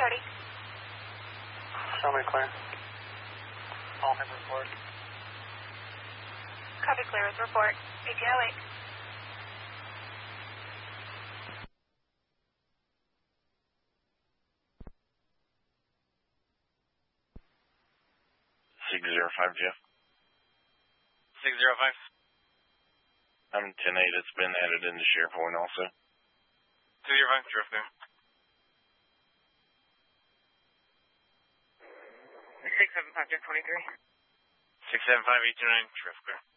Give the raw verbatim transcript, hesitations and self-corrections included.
thirty. Show me clear. All him report. Copy clear with report. A P O eight. six zero five, Jeff. six zero five. I'm ten eight. It's been added into SharePoint also. two zero five, drift there. six seven five, Jeff twenty-three. six seven five, eight two nine, drift clear.